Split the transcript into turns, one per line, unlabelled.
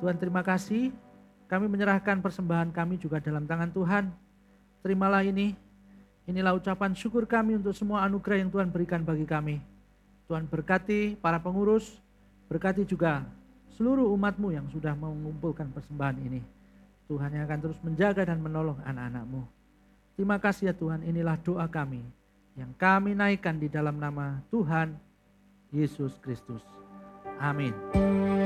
Tuhan terima kasih, kami menyerahkan persembahan kami juga dalam tangan Tuhan. Terimalah ini, inilah ucapan syukur kami untuk semua anugerah yang Tuhan berikan bagi kami. Tuhan berkati para pengurus, berkati juga seluruh umat-Mu yang sudah mengumpulkan persembahan ini. Tuhan yang akan terus menjaga dan menolong anak-anak-Mu. Terima kasih ya Tuhan, inilah doa kami yang kami naikkan di dalam nama Tuhan Yesus Kristus. Amin.